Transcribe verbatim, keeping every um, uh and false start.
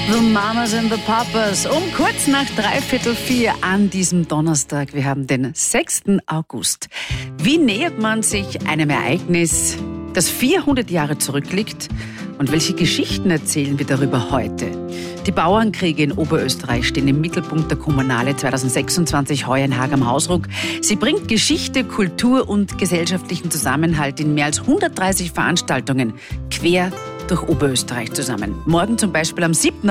The Mamas and the Papas um kurz nach dreiviertel vier an diesem Donnerstag. Wir haben den sechsten August. Wie nähert man sich einem Ereignis, das vierhundert Jahre zurückliegt? Und welche Geschichten erzählen wir darüber heute? Die Bauernkriege in Oberösterreich stehen im Mittelpunkt der Kommunale zwanzig sechsundzwanzig heuer in Haag am Hausruck. Sie bringt Geschichte, Kultur und gesellschaftlichen Zusammenhalt in mehr als hundertdreißig Veranstaltungen quer durch Oberösterreich zusammen. Morgen zum Beispiel am siebten